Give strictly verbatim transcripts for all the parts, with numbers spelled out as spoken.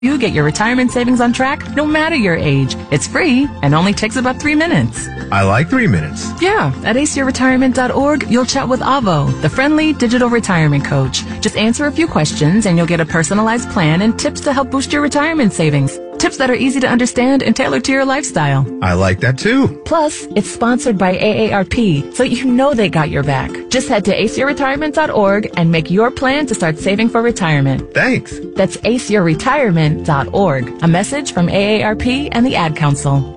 You get your retirement savings on track no matter your age. It's free and only takes about three minutes. I like three minutes. Yeah, at ace your retirement dot org, you'll chat with Avo, the friendly digital retirement coach. Just answer a few questions and you'll get a personalized plan and tips to help boost your retirement savings. Tips that are easy to understand and tailored to your lifestyle. I like that too. Plus, it's sponsored by A A R P, so you know they got your back. Just head to ace your retirement dot org and make your plan to start saving for retirement. Thanks. That's ace your retirement dot org. A message from A A R P and the Ad Council.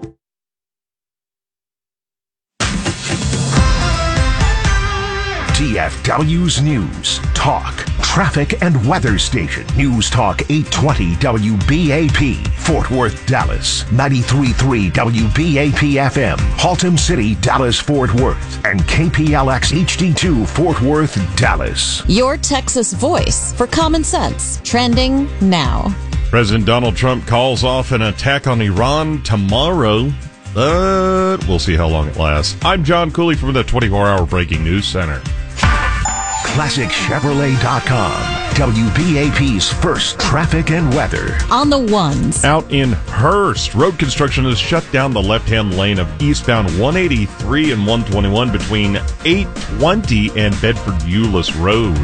D F W's News, Talk, Traffic and Weather Station. News Talk eight twenty W B A P, Fort Worth, Dallas. ninety-three point three W B A P F M, Haltom City, Dallas, Fort Worth. And K P L X H D two, Fort Worth, Dallas. Your Texas voice for common sense. Trending now. President Donald Trump calls off an attack on Iran tomorrow, but we'll see how long it lasts. I'm John Cooley from the twenty-four hour Breaking News Center. Classic Chevrolet dot com, W B A P's first traffic and weather. On the ones. Out in Hurst, road construction has shut down the left-hand lane of eastbound one eighty-three and one twenty-one between eight twenty and Bedford-Euless Road.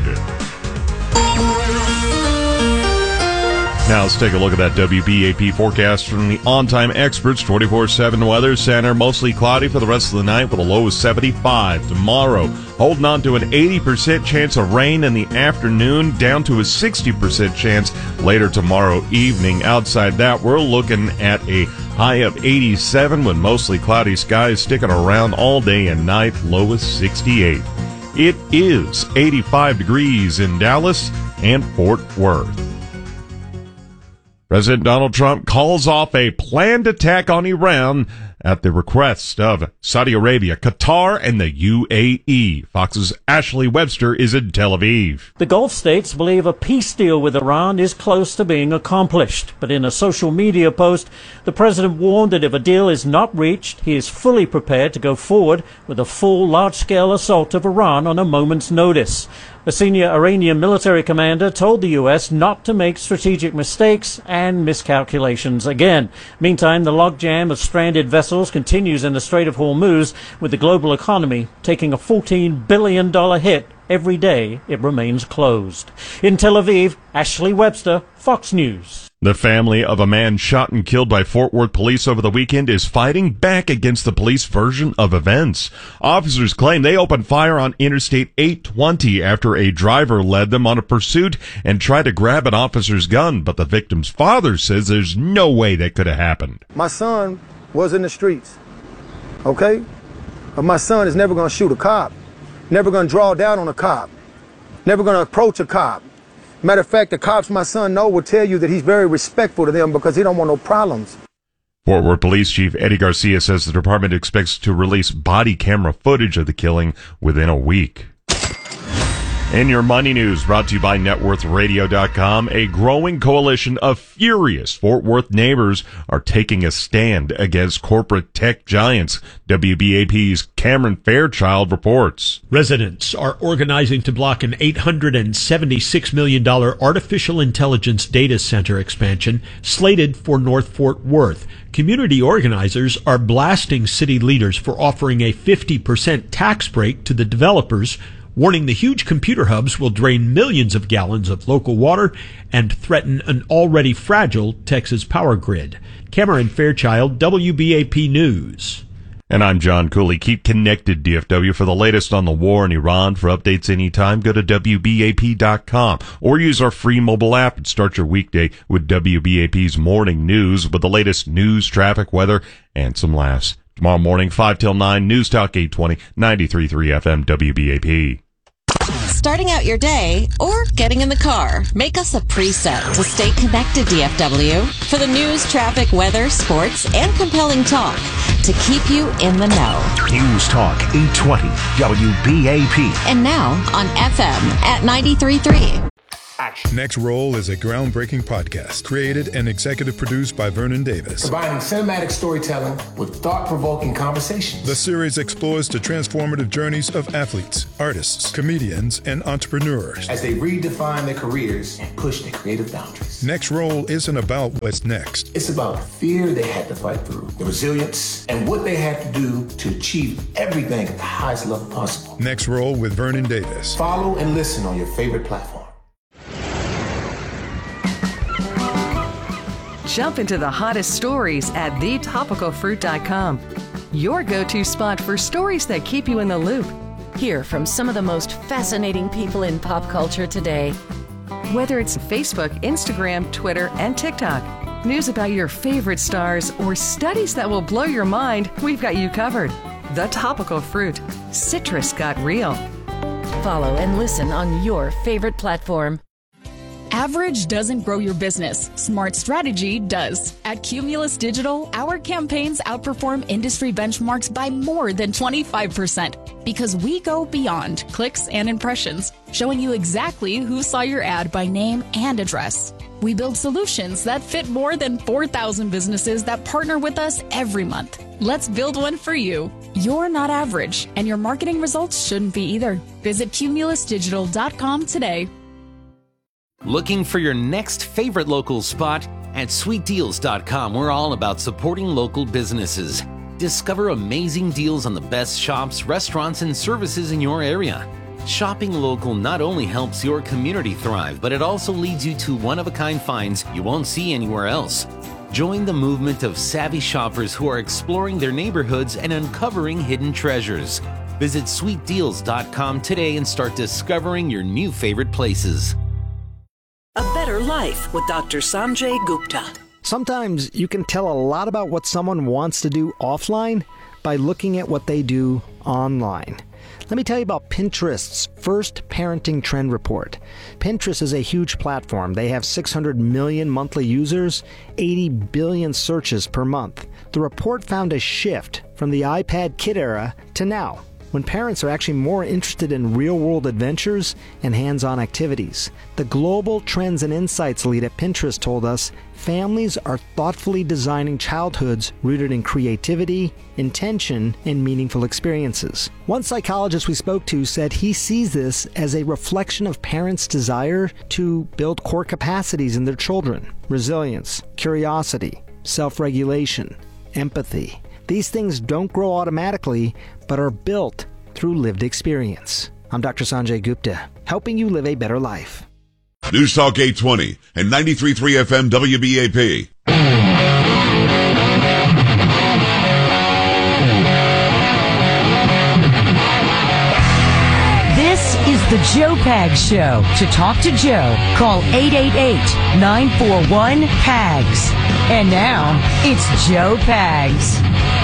Now let's take a look at that W B A P forecast from the On-Time Experts twenty-four seven Weather Center. Mostly cloudy for the rest of the night with a low of seventy-five. Tomorrow, holding on to an eighty percent chance of rain in the afternoon, down to a sixty percent chance later tomorrow evening. Outside that, we're looking at a high of eighty-seven with mostly cloudy skies sticking around all day and night, low of sixty-eight. It is eighty-five degrees in Dallas and Fort Worth. President Donald Trump calls off a planned attack on Iran at the request of Saudi Arabia, Qatar, and the U A E. Fox's Ashley Webster is in Tel Aviv. The Gulf states believe a peace deal with Iran is close to being accomplished. But in a social media post, the president warned that if a deal is not reached, he is fully prepared to go forward with a full large-scale assault of Iran on a moment's notice. A senior Iranian military commander told the U S not to make strategic mistakes and miscalculations again. Meantime, the logjam of stranded vessels continues in the Strait of Hormuz, with the global economy taking a fourteen billion dollars hit every day it remains closed. In Tel Aviv, Ashley Webster, Fox News. The family of a man shot and killed by Fort Worth police over the weekend is fighting back against the police version of events. Officers claim they opened fire on Interstate eight twenty after a driver led them on a pursuit and tried to grab an officer's gun, but the victim's father says there's no way that could have happened. My son was in the streets, okay? But my son is never going to shoot a cop, never going to draw down on a cop, never going to approach a cop. Matter of fact, the cops my son know will tell you that he's very respectful to them because he don't want no problems. Fort Worth Police Chief Eddie Garcia says the department expects to release body camera footage of the killing within a week. In your money news, brought to you by net worth radio dot com, a growing coalition of furious Fort Worth neighbors are taking a stand against corporate tech giants. W B A P's Cameron Fairchild reports. Residents are organizing to block an eight hundred seventy-six million dollars artificial intelligence data center expansion slated for North Fort Worth. Community organizers are blasting city leaders for offering a fifty percent tax break to the developers, warning the huge computer hubs will drain millions of gallons of local water and threaten an already fragile Texas power grid. Cameron Fairchild, W B A P News. And I'm John Cooley. Keep connected, D F W, for the latest on the war in Iran. For updates anytime, go to W B A P dot com or use our free mobile app and start your weekday with W B A P's morning news with the latest news, traffic, weather, and some laughs. Tomorrow morning, five till nine, News Talk eight twenty, ninety-three point three F M, W B A P. Starting out your day or getting in the car, make us a preset to stay connected, D F W, for the news, traffic, weather, sports, and compelling talk to keep you in the know. News Talk eight twenty W B A P. And now on F M at ninety-three point three. Action. Next Roll is a groundbreaking podcast created and executive produced by Vernon Davis. Combining cinematic storytelling with thought-provoking conversations. The series explores the transformative journeys of athletes, artists, comedians, and entrepreneurs as they redefine their careers and push their creative boundaries. Next Roll isn't about what's next. It's about the fear they had to fight through, the resilience, and what they had to do to achieve everything at the highest level possible. Next Roll with Vernon Davis. Follow and listen on your favorite platform. Jump into the hottest stories at the topical fruit dot com. Your go-to spot for stories that keep you in the loop. Hear from some of the most fascinating people in pop culture today. Whether it's Facebook, Instagram, Twitter, and TikTok, news about your favorite stars, or studies that will blow your mind, we've got you covered. The Topical Fruit. Citrus got real. Follow and listen on your favorite platform. Average doesn't grow your business. Smart strategy does. At Cumulus Digital, our campaigns outperform industry benchmarks by more than twenty-five percent because we go beyond clicks and impressions, showing you exactly who saw your ad by name and address. We build solutions that fit more than four thousand businesses that partner with us every month. Let's build one for you. You're not average, and your marketing results shouldn't be either. Visit cumulus digital dot com today. Looking for your next favorite local spot? At sweet deals dot com, we're all about supporting local businesses. Discover amazing deals on the best shops, restaurants, and services in your area. Shopping local not only helps your community thrive, but it also leads you to one-of-a-kind finds you won't see anywhere else. Join the movement of savvy shoppers who are exploring their neighborhoods and uncovering hidden treasures. Visit sweet deals dot com today and start discovering your new favorite places. A Better Life with Doctor Sanjay Gupta. Sometimes you can tell a lot about what someone wants to do offline by looking at what they do online. Let me tell you about Pinterest's first parenting trend report. Pinterest is a huge platform. They have six hundred million monthly users, eighty billion searches per month. The report found a shift from the iPad kid era to now, when parents are actually more interested in real-world adventures and hands-on activities. The Global Trends and Insights lead at Pinterest told us families are thoughtfully designing childhoods rooted in creativity, intention, and meaningful experiences. One psychologist we spoke to said he sees this as a reflection of parents' desire to build core capacities in their children: resilience, curiosity, self-regulation, empathy. These things don't grow automatically, but are built through lived experience. I'm Doctor Sanjay Gupta, helping you live a better life. News Talk eight twenty and ninety-three point three F M W B A P. This is the Joe Pags Show. To talk to Joe, call eight eight eight, nine four one, P A G S. And now, it's Joe Pags.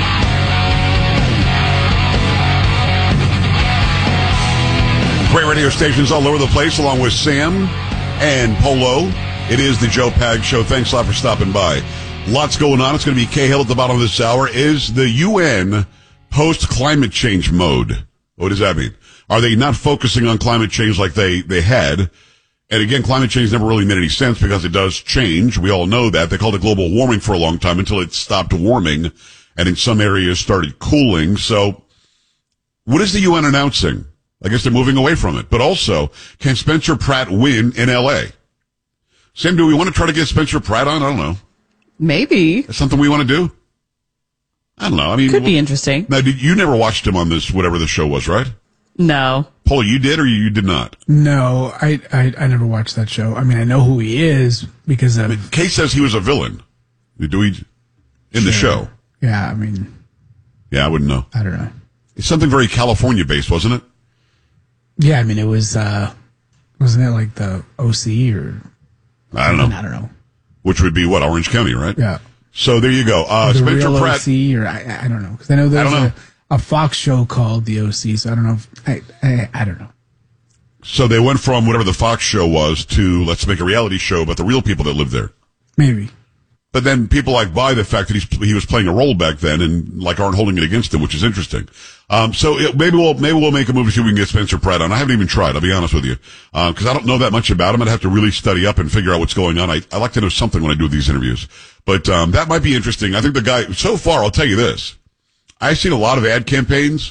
Great radio stations all over the place, along with Sam and Polo. It is the Joe Pags Show. Thanks a lot for stopping by. Lots going on. It's going to be Cahill at the bottom of this hour. Is the U N post-climate change mode? What does that mean? Are they not focusing on climate change like they, they had? And again, climate change never really made any sense because it does change. We all know that. They called it global warming for a long time until it stopped warming and in some areas started cooling. So what is the U N announcing? I guess they're moving away from it. But also, can Spencer Pratt win in L A? Sam, do we want to try to get Spencer Pratt on? I don't know. Maybe. That's something we want to do? I don't know. I mean, could be interesting. Now, did, you never watched him on this, whatever the show was, right? No. Paul, you did or you did not? No, I, I, I never watched that show. I mean, I know who he is because of... I mean, Kate says he was a villain. Do we... In sure. the show. Yeah, I mean... Yeah, I wouldn't know. I don't know. It's something very California-based, wasn't it? Yeah, I mean, it was, uh... Wasn't it like the O C or... I don't know. I don't know. Which would be, what, Orange County, right? Yeah. So there you go. Uh, the Spencer real Pratt... O C or... I, I don't know. Because I know there's I a, a Fox show called The O C, so I don't know if... I, I, I don't know. So they went from whatever the Fox show was to let's make a reality show about the real people that live there. Maybe. But then people like buy the fact that he's, he was playing a role back then and like aren't holding it against him, which is interesting. Um, so it, maybe we'll, maybe we'll make a move to see if we can get Spencer Pratt on. I haven't even tried, I'll be honest with you. Um, cause I don't know that much about him. I'd have to really study up and figure out what's going on. I, I like to know something when I do these interviews. But, um, that might be interesting. I think the guy, so far, I'll tell you this. I've seen a lot of ad campaigns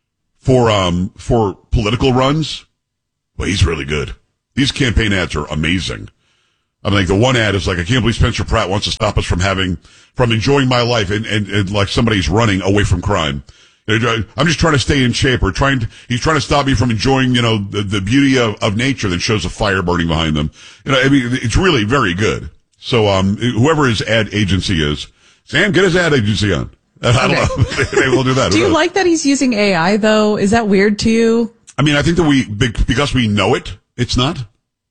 for, um, for political runs. Well, he's really good. These campaign ads are amazing. I mean, like the one ad is like, I can't believe Spencer Pratt wants to stop us from having, from enjoying my life and, and, and like somebody's running away from crime. I'm just trying to stay in shape or trying to, he's trying to stop me from enjoying, you know, the, the beauty of, of nature that shows a fire burning behind them. You know, I mean, it's really very good. So, um, whoever his ad agency is, Sam, get his ad agency on. I don't Okay. know. Maybe we'll do that. Do you like that he's using A I though? Is that weird to you? I mean, I think that we, because we know it, it's not.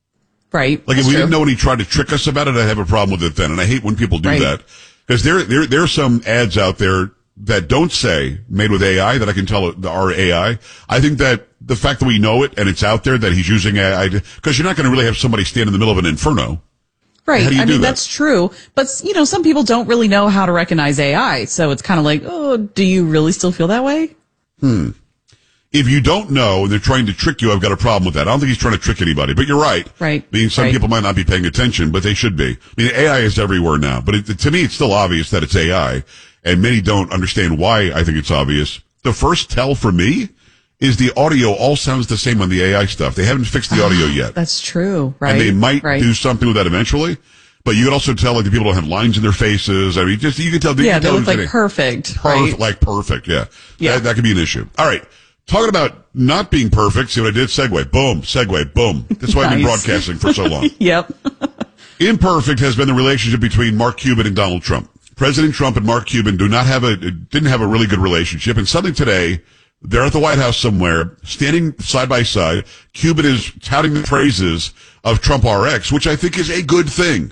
Right. Like, That's if we true. didn't know and he tried to trick us about it, I'd have a problem with it then. And I hate when people do Right. that. Because there, there, there are some ads out there that don't say made with A I that I can tell are A I. I think that the fact that we know it and it's out there that he's using A I, because you're not going to really have somebody stand in the middle of an inferno. Right. How do you I do mean, that? that's true. But, you know, some people don't really know how to recognize A I. So it's kind of like, oh, do you really still feel that way? Hmm. If you don't know and they're trying to trick you, I've got a problem with that. I don't think he's trying to trick anybody, but you're right. Right. I mean, some right. people might not be paying attention, but they should be. I mean, A I is everywhere now, but it, to me, it's still obvious that it's A I, and many don't understand why I think it's obvious. The first tell for me is the audio all sounds the same on the A I stuff. They haven't fixed the audio yet. That's true. Right. And they might right. do something with that eventually. But you can also tell like the people don't have lines in their faces. I mean, just you can tell. You Yeah, can they tell look who's like getting- perfect. Perf- right. Like perfect, yeah. Yeah. That, that could be an issue. All right. Talking about not being perfect, see what I did? Segue. Boom. Segue. Boom. That's why I've been Nice. broadcasting for so long. Yep. Imperfect has been the relationship between Mark Cuban and Donald Trump. President Trump and Mark Cuban do not have a, didn't have a really good relationship. And suddenly today, they're at the White House somewhere, standing side by side. Cuban is touting the praises of Trump R X, which I think is a good thing.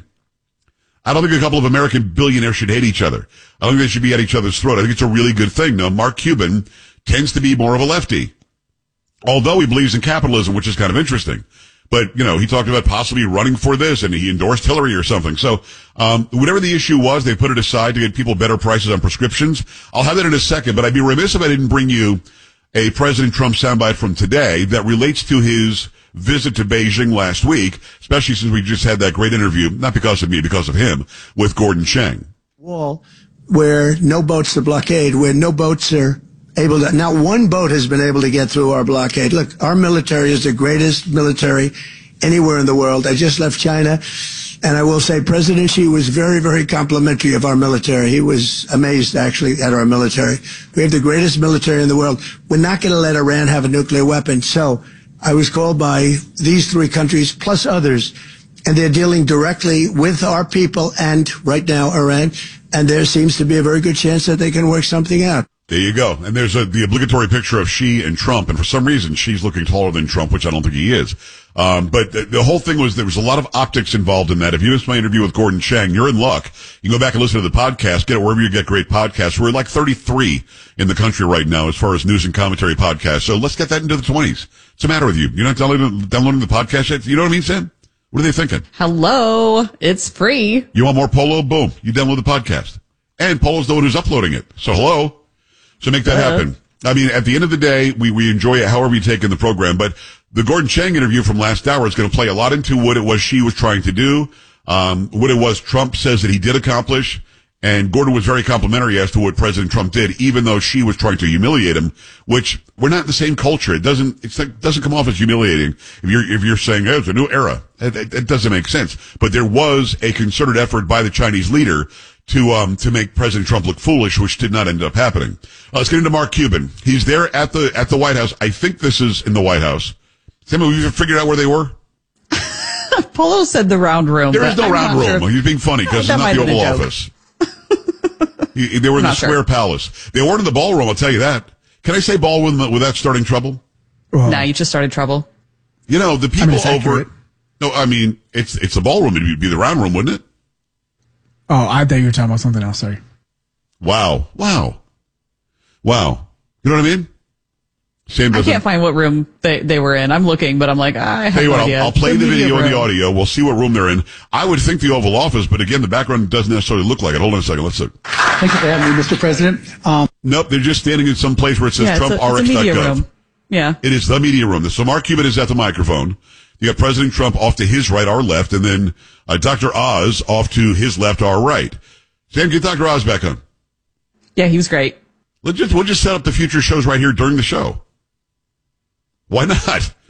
I don't think a couple of American billionaires should hate each other. I don't think they should be at each other's throat. I think it's a really good thing. Now, Mark Cuban tends to be more of a lefty, although he believes in capitalism, which is kind of interesting. But, you know, he talked about possibly running for this, and he endorsed Hillary or something. So, um, whatever the issue was, they put it aside to get people better prices on prescriptions. I'll have that in a second, but I'd be remiss if I didn't bring you a President Trump soundbite from today that relates to his visit to Beijing last week, especially since we just had that great interview, not because of me, because of him, with Gordon Chang. Wall where no boats are blockade, where no boats are able to, not one boat has been able to get through our blockade. Look, our military is the greatest military anywhere in the world. I just left China, and I will say President Xi was very, very complimentary of our military. He was amazed, actually, at our military. We have the greatest military in the world. We're not going to let Iran have a nuclear weapon. So I was called by these three countries, plus others, and they're dealing directly with our people and, right now, Iran, and there seems to be a very good chance that they can work something out. There you go. And there's a, the obligatory picture of Xi and Trump. And for some reason, Xi's looking taller than Trump, which I don't think he is. Um, but the, the whole thing was there was a lot of optics involved in that. If you missed my interview with Gordon Chang, you're in luck. You can go back and listen to the podcast, get it wherever you get great podcasts. We're like thirty-three in the country right now as far as news and commentary podcasts. So let's get that into the twenties. What's the matter with you? You're not downloading, downloading the podcast yet? You know what I mean, Sam? What are they thinking? Hello. It's free. You want more Polo? Boom. You download the podcast. And Polo's the one who's uploading it. So hello. So make that Uh-huh. happen. I mean, at the end of the day, we, we enjoy it however you take in the program. But the Gordon Chang interview from last hour is going to play a lot into what it was Xi was trying to do, um, what it was Trump says that he did accomplish. And Gordon was very complimentary as to what President Trump did, even though Xi was trying to humiliate him, which we're not in the same culture. It doesn't, it's, it doesn't come off as humiliating if you're, if you're saying, hey, it's a new era. It, it, it doesn't make sense. But there was a concerted effort by the Chinese leader to, um, to make President Trump look foolish, which did not end up happening. Uh, let's get into Mark Cuban. He's there at the, at the White House. I think this is in the White House. Sam, have you figured out where they were? Polo said the round room. There is no I'm round not room. sure. He's being funny because That it's not might the have been Oval a joke. Office. He- They were in the Not sure. Square Palace. They weren't in the ballroom, I'll tell you that. Can I say ballroom without starting trouble? Now you just started trouble. You know, the I people mean, it's over... accurate. No, I mean, it's it's a ballroom. It'd be the round room, wouldn't it? Oh, I thought you were talking about something else. Sorry. Wow. Wow. Wow. You know what I mean? Sam I can't find what room they, they were in. I'm looking, but I'm like, I have Tell you no what, idea. I'll, I'll play the, The video media and the room. audio. We'll see what room they're in. I would think the Oval Office, but again, the background doesn't necessarily look like it. Hold on a second. Let's look. Thank you for having me, Mister President. Um, nope, they're just standing in some place where it says Yeah, it's a- Trump R X it's a dot media gov. room. Yeah. It is the media room. So Mark Cuban is at the microphone. You got President Trump off to his right, our left, and then uh, Doctor Oz off to his left, our right. Sam, get Doctor Oz back on. Yeah, he was great. Let's just, we'll just set up the future shows right here during the show. Why not?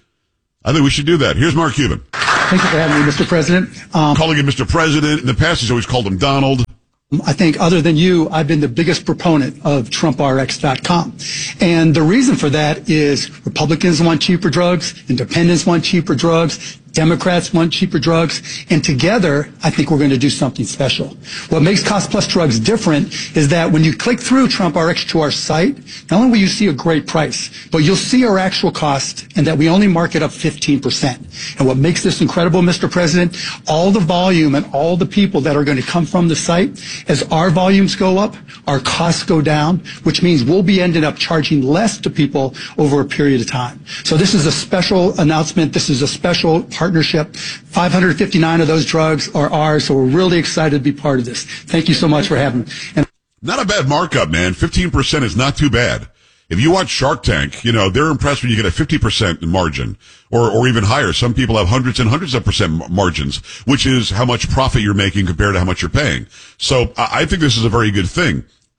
I think we should do that. Here's Mark Cuban. Thank you for having me, Mister President. Um, Calling him Mister President. In the past, he's always called him Donald. I think other than you, I've been the biggest proponent of Trump R X dot com. And the reason for that is Republicans want cheaper drugs, independents want cheaper drugs, Democrats want cheaper drugs, and together, I think we're going to do something special. What makes Cost Plus Drugs different is that when you click through Trump R X to our site, not only will you see a great price, but you'll see our actual cost and that we only mark it up fifteen percent. And what makes this incredible, Mister President, all the volume and all the people that are going to come from the site, as our volumes go up, our costs go down, which means we'll be ending up charging less to people over a period of time. So this is a special announcement. This is a special partnership. five hundred fifty-nine of those drugs are ours, so we're really excited to be part of this. Thank you so much for having me. And Not a bad markup, man. fifteen percent is not too bad. If you watch Shark Tank, you know, they're impressed when you get a fifty percent margin or, or even higher. Some people have hundreds and hundreds of percent margins, which is how much profit you're making compared to how much you're paying. So I, I think this is a very good thing.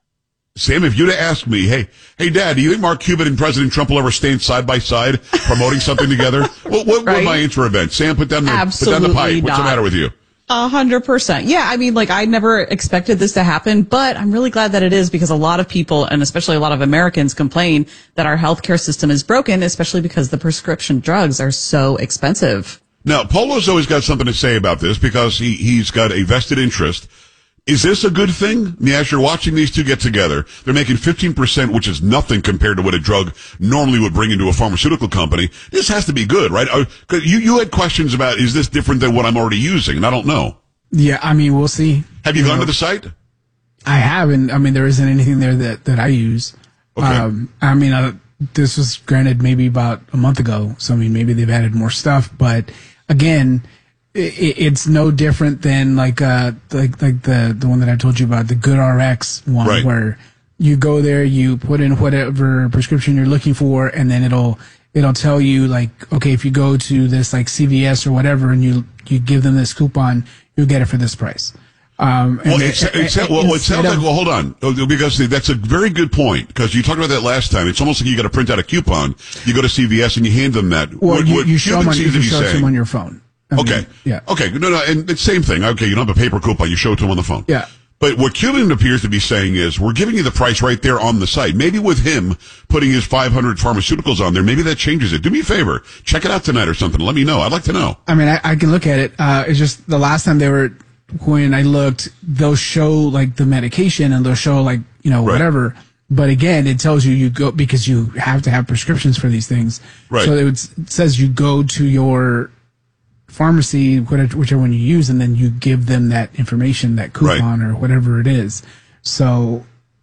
Sam, if you'd have asked me, hey, hey, Dad, do you think Mark Cuban and President Trump will ever stand side by side promoting something together? What, what Right. would my answer have been? Sam, put down the, put down Absolutely the pipe. What's the not. matter with you? A hundred percent. Yeah, I mean, like, I never expected this to happen, but I'm really glad that it is because a lot of people, and especially a lot of Americans, complain that our healthcare system is broken, especially because the prescription drugs are so expensive. Now, Polo's always got something to say about this because he, he's got a vested interest. Is this a good thing? I mean, as you're watching these two get together, they're making fifteen percent, which is nothing compared to what a drug normally would bring into a pharmaceutical company. This has to be good, right? Uh, 'cause you, you had questions about, is this different than what I'm already using? And I don't know. Yeah, I mean, we'll see. Have you, You gone know, to the site? I haven't. I mean, there isn't anything there that, that I use. Okay. Um, I mean, uh, this was granted maybe about a month ago. So, I mean, maybe they've added more stuff, but again, it, it's no different than like, uh, like, like the, the one that I told you about, the Good R X one, Right. where you go there, you put in whatever prescription you're looking for, and then it'll, it'll tell you like, okay, if you go to this like C V S or whatever and you, you give them this coupon, you'll get it for this price. Um, and Well, it- it, it, it- it, well, it instead sounds like, of- well, hold on, Oh, because that's a very good point, because you talked about that last time. It's almost like you got to print out a coupon. You go to C V S and you hand them that. Well, what, you, what you show Cuban them on, seems you to be show it to them saying. on your phone. I mean, Okay. yeah. Okay. No, no, and it's same thing. Okay, you don't have a paper coupon. You show it to them on the phone. Yeah. But what Cuban appears to be saying is, we're giving you the price right there on the site. Maybe with him putting his five hundred pharmaceuticals on there, maybe that changes it. Do me a favor. Check it out tonight or something. Let me know. I'd like to know. I mean, I, I can look at it. Uh, it's just the last time they were, when I looked, they'll show like the medication and they'll show like, you know, Right. whatever. But again, it tells you you go, because you have to have prescriptions for these things. Right. So it, would, it says you go to your pharmacy, whatever, whichever one you use, and then you give them that information, that coupon or whatever it is. So,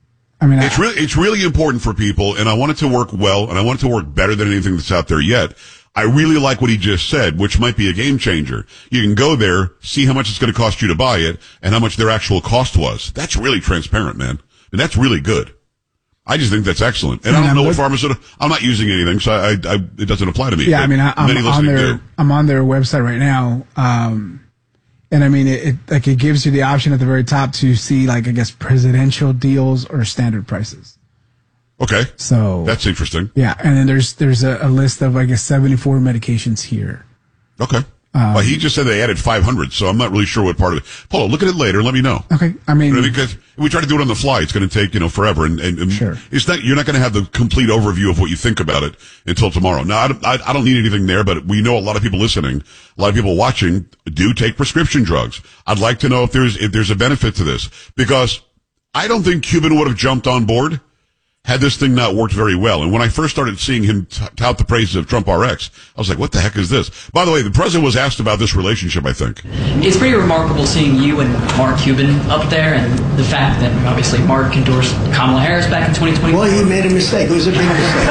I mean, It's I, really, it's really important for people, and I want it to work well, and I want it to work better than anything that's out there yet. I really like what he just said, which might be a game changer. You can go there, see how much it's going to cost you to buy it, and how much their actual cost was. That's really transparent, man. And that's really good. I just think that's excellent. And I And don't I'm know what look- pharmaceutical, I'm not using anything, so I, I, it doesn't apply to me. yeah, I but mean, I, I'm many on listening their, do. I'm on their website right now. Um, and I mean, it, it like it gives you the option at the very top to see like, I guess, presidential deals or standard prices. Okay. So That's interesting. yeah, and then there's there's a, a list of I guess seventy-four medications here. Okay. Um, well, he just said they added five hundred, so I'm not really sure what part of it. Paulo, look at it later and let me know. Okay, I mean, Because if we try to do it on the fly, it's going to take, you know, forever. And, and, and Sure. it's not, you're not going to have the complete overview of what you think about it until tomorrow. Now, I don't, I, I don't need anything there, but we know a lot of people listening, a lot of people watching do take prescription drugs. I'd like to know if there's, if there's a benefit to this, because I don't think Cuban would have jumped on board had this thing not worked very well. And when I first started seeing him t- tout the praises of Trump R X, I was like, what the heck is this? By the way, the president was asked about this relationship, I think. It's pretty remarkable seeing you and Mark Cuban up there, and the fact that obviously Mark endorsed Kamala Harris back in twenty twenty. Well, he made a mistake. It was a big mistake.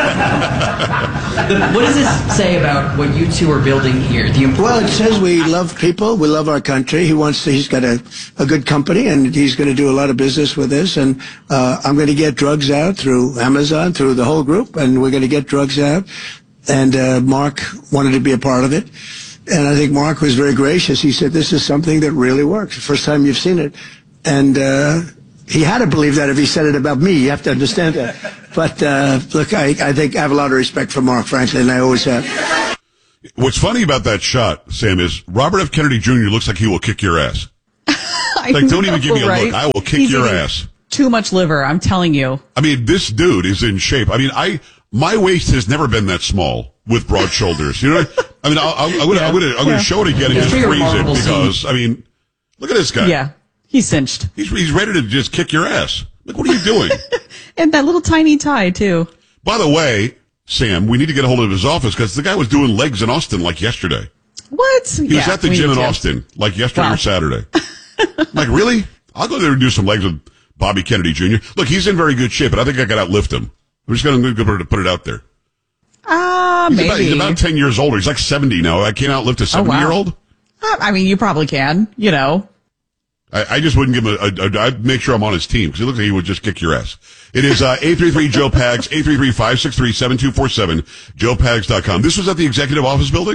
But what does this say about what you two are building here? The well, it says we love people. We love our country. He wants to, he's got a, a good company, and he's going to do a lot of business with this. And uh, I'm going to get drugs out through Amazon, through the whole group, and we're going to get drugs out. And uh, Mark wanted to be a part of it. And I think Mark was very gracious. He said, this is something that really works. First time you've seen it. And uh, he had to believe that if he said it about me. You have to understand that. But uh, look, I, I think I have a lot of respect for Mark, frankly, and I always have. What's funny about that shot, Sam, is Robert F. Kennedy Junior looks like he will kick your ass. Like, don't even give me a right? look. I will kick He's your eating ass. Too much liver, I'm telling you. I mean, this dude is in shape. I mean, I my waist has never been that small with broad shoulders. You know, I mean, I'll, I'll, I'm going to I'm going to I'm going to show it again and Yeah. just Pretty freeze it remarkable because scene. I mean, look at this guy. Yeah, he's cinched. He's he's ready to just kick your ass. Like, what are you doing? And that little tiny tie, too. By the way, Sam, we need to get a hold of his office because the guy was doing legs in Austin like yesterday. What? He yeah, was at the we gym need in to. Austin like yesterday Wow. or Saturday. Like, really? I'll go there and do some legs with Bobby Kennedy Junior Look, he's in very good shape, but I think I could outlift him. I'm just going to put it out there. Ah, uh, He's maybe. about, he's about ten years older. He's like seventy now. I can't outlift a Oh, wow. seventy-year-old. Uh, I mean, you probably can, you know. I, I just wouldn't give him a, a, a, I'd make sure I'm on his team because he looks like he would just kick your ass. It is, uh, eight three three Joe Pags, eight three three, five six three, seven two four seven, joe pags dot com. This was at the executive office building?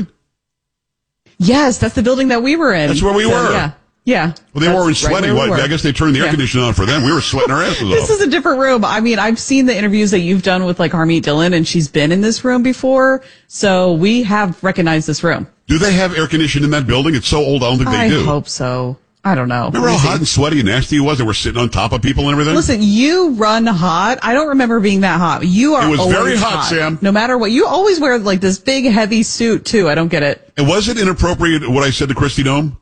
Yes, that's the building that we were in. That's where we So, were. Yeah. Yeah. Well, they That's weren't right sweating. where we What? were. I guess they turned the air Yeah. conditioning on for them. We were sweating our asses This off. is a different room. I mean, I've seen the interviews that you've done with like Harmeet Dillon, and she's been in this room before. So we have recognized this room. Do they have air conditioning in that building? It's so old, I don't think they I do. hope so. I don't know. Remember how Let me hot see. and sweaty and nasty it was? They were sitting on top of people and everything? Listen, you run hot. I don't remember being that hot. You are It was always very hot, Sam. No matter what. You always wear like this big, heavy suit, too. I don't get it. And was it inappropriate what I said to Christy Nome?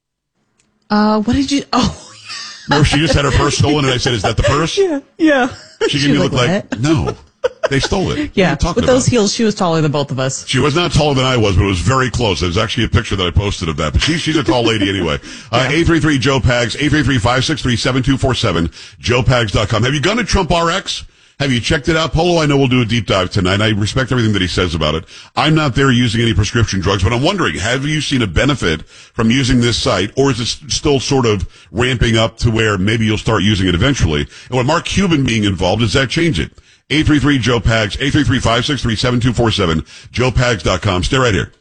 Uh, what did you... Oh, Remember she just had her purse stolen and I said, is that the purse? yeah. Yeah. She gave me a look like, no, they stole it. What are Yeah. you talking With those about? heels, she was taller than both of us. She was not taller than I was, but it was very close. There's actually a picture that I posted of that. But she, she's a tall lady anyway. Uh, eight three three Joe Pags, eight three three, five six three, seven two four seven, joe pags dot com. Have you gone to Trump R X? Have you checked it out? Polo, I know we'll do a deep dive tonight. I respect everything that he says about it. I'm not there using any prescription drugs, but I'm wondering, have you seen a benefit from using this site, or is it still sort of ramping up to where maybe you'll start using it eventually? And with Mark Cuban being involved, does that change it? eight three three Joe Pags, eight three three, five six three, seven two four seven, joe pags dot com. Stay right here.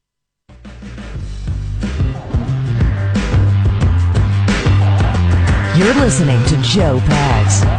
You're listening to Joe Pags.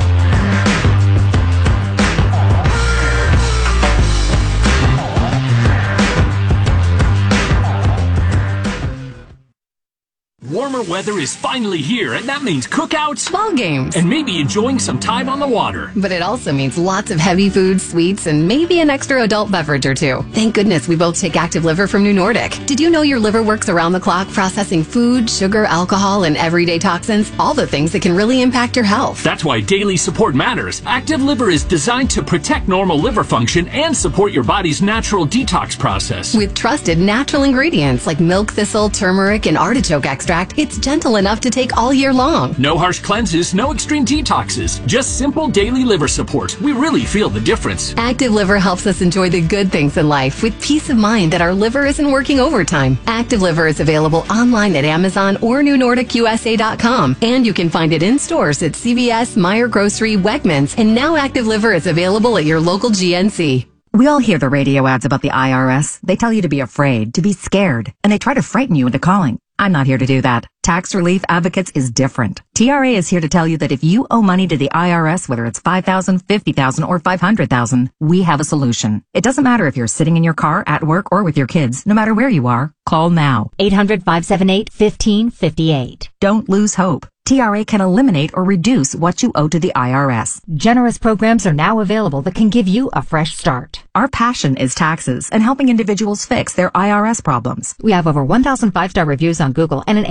Warmer weather is finally here, and that means cookouts, ball games, and maybe enjoying some time on the water. But it also means lots of heavy foods, sweets, and maybe an extra adult beverage or two. Thank goodness we both take Active Liver from New Nordic. Did you know your liver works around the clock processing food, sugar, alcohol, and everyday toxins? All the things that can really impact your health. That's why daily support matters. Active Liver is designed to protect normal liver function and support your body's natural detox process. With trusted natural ingredients like milk thistle, turmeric, and artichoke extract, it's gentle enough to take all year long. No harsh cleanses, no extreme detoxes, just simple daily liver support. We really feel the difference. Active Liver helps us enjoy the good things in life with peace of mind that our liver isn't working overtime. Active Liver is available online at Amazon or new nordic u s a dot com, and you can find it in stores at C V S, Meijer Grocery, Wegmans, and now Active Liver is available at your local G N C. We all hear the radio ads about the I R S. They tell you to be afraid, to be scared, and they try to frighten you into calling. I'm not here to do that. Tax Relief Advocates is different. T R A is here to tell you that if you owe money to the I R S, whether it's five thousand dollars, fifty thousand dollars, or five hundred thousand dollars, we have a solution. It doesn't matter if you're sitting in your car, at work, or with your kids. No matter where you are, call now. eight hundred, five seven eight, one five five eight. Don't lose hope. T R A can eliminate or reduce what you owe to the I R S. Generous programs are now available that can give you a fresh start. Our passion is taxes and helping individuals fix their I R S problems. We have over one thousand five-star reviews on Google and an A plus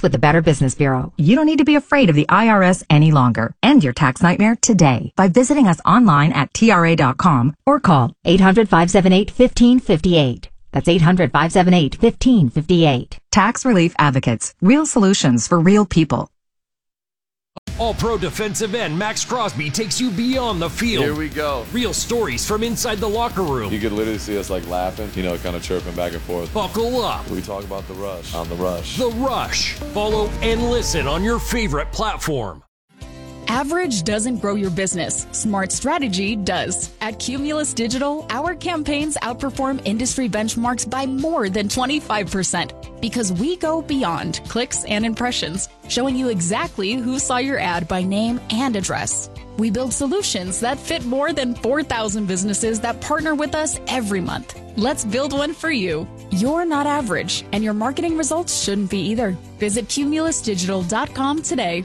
tax with the Better Business Bureau. You don't need to be afraid of the I R S any longer. End your tax nightmare today by visiting us online at T R A dot com or call eight hundred, five seven eight, one five five eight. That's eight hundred, five seven eight, one five five eight. Tax Relief Advocates. Real solutions for real people. All-Pro defensive end Max Crosby takes you beyond the field. Here we go. Real stories from inside the locker room. You could literally see us like laughing, you know, kind of chirping back and forth. Buckle up. We talk about the rush on the rush. The Rush. Follow and listen on your favorite platform. Average doesn't grow your business. Smart strategy does. At Cumulus Digital, our campaigns outperform industry benchmarks by more than twenty-five percent because we go beyond clicks and impressions, showing you exactly who saw your ad by name and address. We build solutions that fit more than four thousand businesses that partner with us every month. Let's build one for you. You're not average, and your marketing results shouldn't be either. Visit cumulus digital dot com today.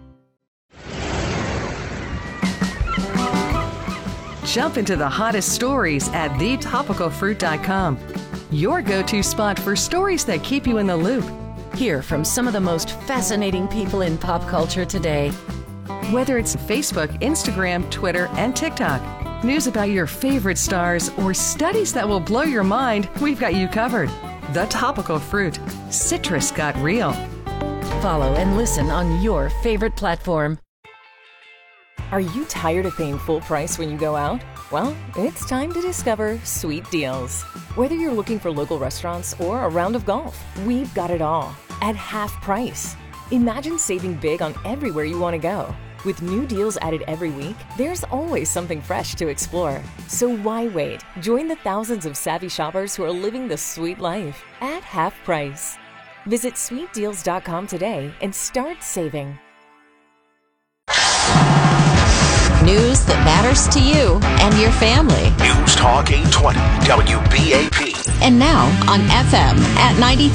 Jump into the hottest stories at the topical fruit dot com. Your go-to spot for stories that keep you in the loop. Hear from some of the most fascinating people in pop culture today. Whether it's Facebook, Instagram, Twitter, and TikTok, news about your favorite stars, or studies that will blow your mind, we've got you covered. The Topical Fruit. Citrus got real. Follow and listen on your favorite platform. Are you tired of paying full price when you go out? Well, it's time to discover Sweet Deals. Whether you're looking for local restaurants or a round of golf, we've got it all at half price. Imagine saving big on everywhere you want to go. With new deals added every week, there's always something fresh to explore. So why wait? Join the thousands of savvy shoppers who are living the sweet life at half price. Visit sweet deals dot com today and start saving. News that matters to you and your family. News Talk eight twenty W B A P. And now on F M at ninety-three.